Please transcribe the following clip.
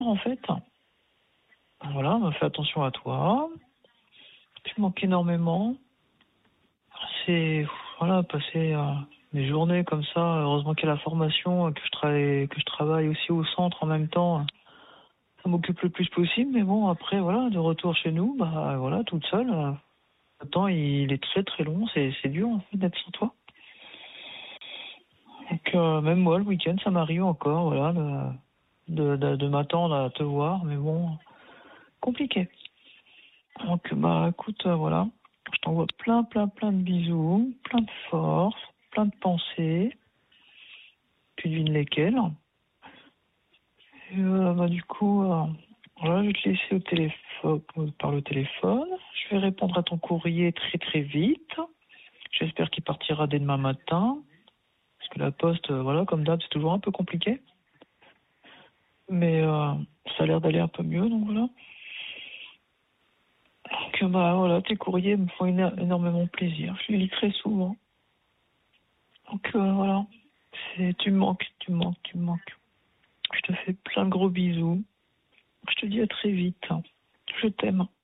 en fait. Voilà, on fait attention à toi. Tu manques énormément. C'est, voilà, passer des journées comme ça. Heureusement qu'il y a la formation, que je travaille aussi au centre en même temps. Ça m'occupe le plus possible, mais bon, après, voilà, de retour chez nous, bah voilà, toute seule. Le temps, il est très très long, c'est dur en fait d'être sans toi. Donc même moi, le week-end, ça m'arrive encore, voilà, de m'attendre à te voir, mais bon, compliqué. Donc bah écoute, voilà, je t'envoie plein de bisous, plein de force, plein de pensées, tu devines lesquelles. Et bah du coup, voilà, je vais te laisser au téléphone, par le téléphone. Je vais répondre à ton courrier très très vite. J'espère qu'il partira dès demain matin. Parce que la poste, voilà, comme d'hab, c'est toujours un peu compliqué. Mais ça a l'air d'aller un peu mieux, donc voilà. Donc bah voilà, tes courriers me font énormément plaisir. Je les lis très souvent. Donc voilà. Tu me manques, tu me manques, tu me manques. Je te fais plein de gros bisous. Je te dis à très vite. Je t'aime.